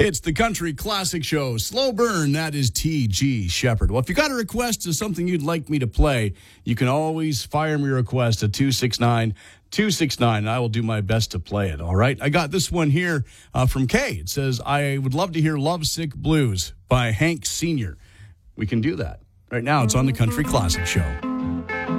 It's the Country Classic Show. Slow burn, that is T.G. Shepherd. Well, if you got a request of something you'd like me to play, you can always fire me a request at 269-269, and I will do my best to play it, all right? I got this one here from Kay. It says, I would love to hear Lovesick Blues by Hank Sr. We can do that. Right now, it's on the Country Classic Show.